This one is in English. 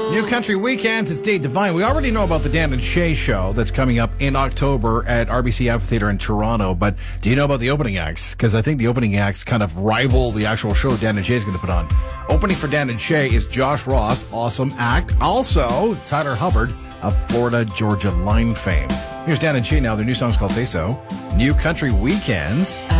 New Country Weekends, it's Dave Devine. We already know about the Dan and Shay show that's coming up in October at RBC Amphitheater in Toronto, but do you know about the opening acts? Because I think the opening acts kind of rival the actual show Dan and Shay is going to put on. Opening for Dan and Shay is Josh Ross, awesome act. Also, Tyler Hubbard of Florida Georgia Line fame. Here's Dan and Shay now. Their new song's called Say So. New Country Weekends.